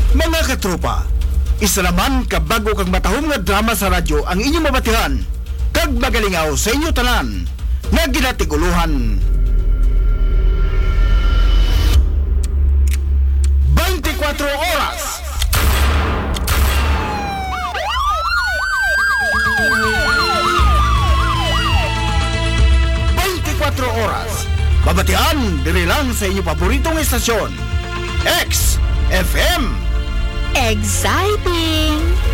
Mga katropa, isa naman kabago kag matahom nga drama sa radyo ang inyong mabatihan kag magalingaw sa inyo tanan nga ginatiguluhan. 24 oras. Oras. Babatian diri lang sa inyong paboritong estasyon. X FM. Exciting!